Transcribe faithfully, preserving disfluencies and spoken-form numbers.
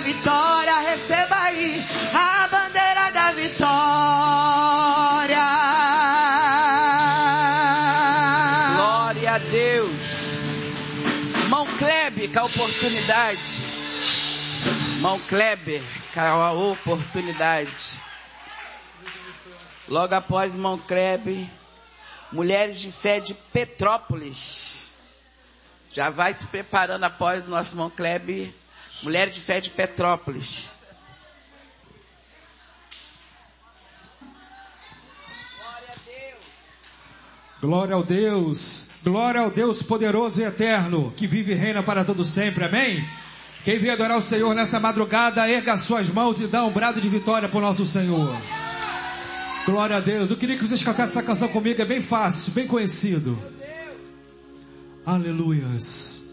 vitória, receba aí a bandeira da vitória. Glória a Deus. Irmão Kleber, com a oportunidade. Irmão Kleber, com a oportunidade. Logo após irmão Kleber, Mulheres de Fé de Petrópolis. Já vai se preparando após o nosso irmão Kleber. Mulheres de Fé de Petrópolis. Glória a Deus. Glória ao Deus. Glória ao Deus poderoso e eterno, que vive e reina para todo sempre. Amém? Quem veio adorar o Senhor nessa madrugada, erga suas mãos e dá um brado de vitória para o nosso Senhor. Glória a Deus. Eu queria que vocês cantassem essa canção comigo. É bem fácil, bem conhecido. Aleluias.